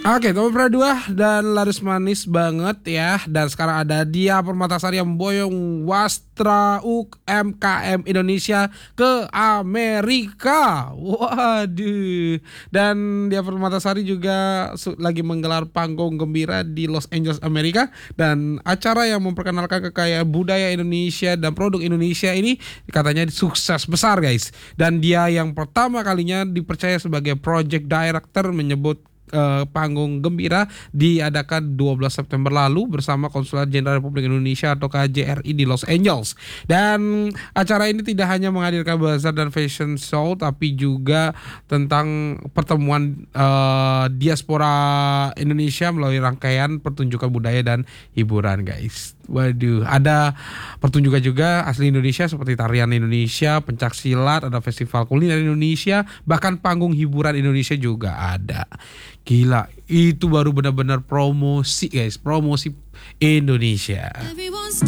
Oke, nomor dua dan laris manis banget ya. Dan sekarang ada Diah Permatasari yang memboyong Wastra UMKM Indonesia ke Amerika. Waduh. Dan Diah Permatasari juga lagi menggelar panggung gembira di Los Angeles, Amerika. Dan acara yang memperkenalkan kekayaan budaya Indonesia dan produk Indonesia ini katanya sukses besar, guys. Dan dia yang pertama kalinya dipercaya sebagai project director menyebut panggung gembira diadakan 12 September lalu bersama Konsulat Jenderal Republik Indonesia atau KJRI di Los Angeles. Dan acara ini tidak hanya menghadirkan bazar dan fashion show, tapi juga tentang pertemuan diaspora Indonesia melalui rangkaian pertunjukan budaya dan hiburan, guys. Waduh, ada pertunjukan juga asli Indonesia seperti tarian Indonesia, pencak silat, ada festival kuliner Indonesia, bahkan panggung hiburan Indonesia juga ada. Gila, itu baru benar-benar promosi, guys, promosi Indonesia.